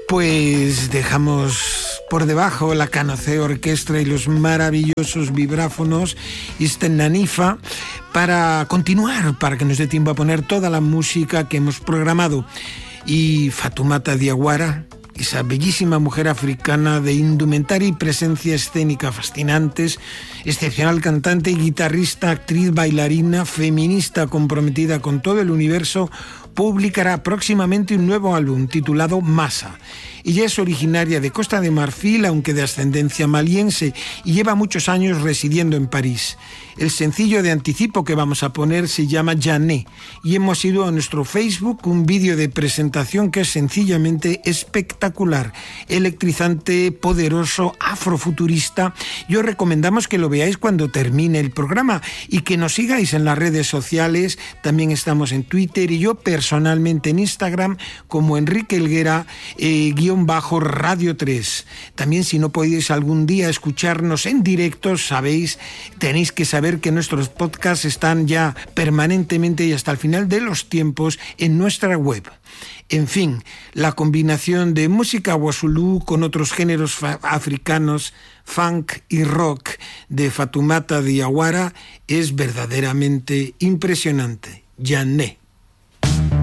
Pues dejamos por debajo la Canoceo Orquestra y los maravillosos vibráfonos Isten Nanifa para continuar, para que nos dé tiempo a poner toda la música que hemos programado. Y Fatoumata Diawara, esa bellísima mujer africana de indumentaria y presencia escénica fascinantes, excepcional cantante y guitarrista, actriz, bailarina, feminista comprometida con todo el universo, publicará próximamente un nuevo álbum titulado Masa. Ella es originaria de Costa de Marfil, aunque de ascendencia maliense, y lleva muchos años residiendo en París. El sencillo de anticipo que vamos a poner se llama Jané, y hemos ido a nuestro Facebook un vídeo de presentación que es sencillamente espectacular, electrizante, poderoso, afrofuturista, y os recomendamos que lo veáis cuando termine el programa y que nos sigáis en las redes sociales. También estamos en Twitter y yo personalmente en Instagram como Enrique Helguera _Radio 3. También, si no podéis algún día escucharnos en directo, tenéis que saber que nuestros podcasts están ya permanentemente y hasta el final de los tiempos en nuestra web. En fin, la combinación de música wassoulou con otros géneros africanos, funk y rock de Fatoumata Diawara es verdaderamente impresionante. Jané.